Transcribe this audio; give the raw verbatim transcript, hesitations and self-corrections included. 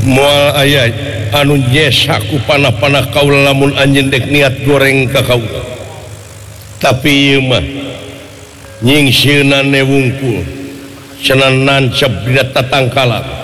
mual aya anu nyesaku panah-panah kaula lamun anjeun dek niat goreng ka kaula tapi ieu mah nyingsieunan wungkul cenah nancep dina tatangkalan